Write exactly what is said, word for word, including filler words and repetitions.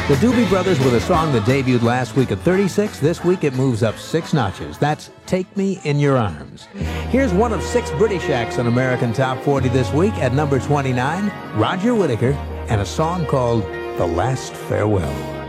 The Doobie Brothers with a song that debuted last week at thirty-six. This week it moves up six notches. That's Take Me in Your Arms. Here's one of six British acts on American Top forty this week. At number twenty-nine, Roger Whittaker and a song called The Last Farewell.